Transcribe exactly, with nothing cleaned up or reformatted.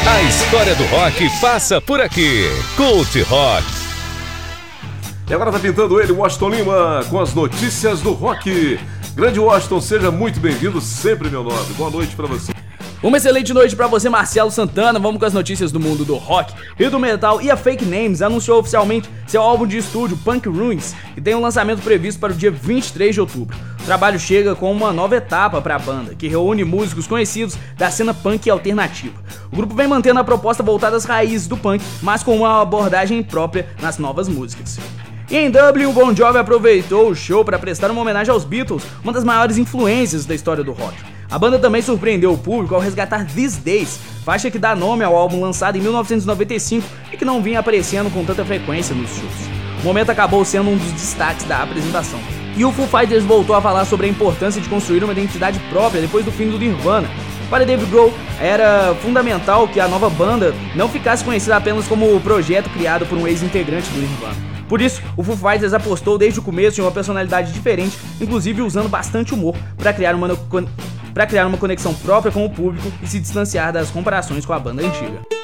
A história do rock passa por aqui. Cult Rock. E agora tá pintando ele, Washington Lima, com as notícias do rock. Grande Washington, seja muito bem-vindo, sempre meu nome. Boa noite pra você. Uma excelente noite pra você, Marcelo Santana. Vamos com as notícias do mundo do rock e do metal. E a Fake Names anunciou oficialmente seu álbum de estúdio, Punk Ruins, e tem um lançamento previsto para o dia vinte e três de outubro. O trabalho chega com uma nova etapa para a banda, que reúne músicos conhecidos da cena punk alternativa. O grupo vem mantendo a proposta voltada às raízes do punk, mas com uma abordagem própria nas novas músicas. E em Dublin, o Bon Jovi aproveitou o show para prestar uma homenagem aos Beatles, uma das maiores influências da história do rock. A banda também surpreendeu o público ao resgatar These Days, faixa que dá nome ao álbum lançado em mil novecentos e noventa e cinco e que não vinha aparecendo com tanta frequência nos shows. O momento acabou sendo um dos destaques da apresentação. E o Foo Fighters voltou a falar sobre a importância de construir uma identidade própria depois do fim do Nirvana. Para Dave Grohl, era fundamental que a nova banda não ficasse conhecida apenas como o projeto criado por um ex-integrante do Nirvana. Por isso, o Foo Fighters apostou desde o começo em uma personalidade diferente, inclusive usando bastante humor para criar uma para criar uma conexão própria com o público e se distanciar das comparações com a banda antiga.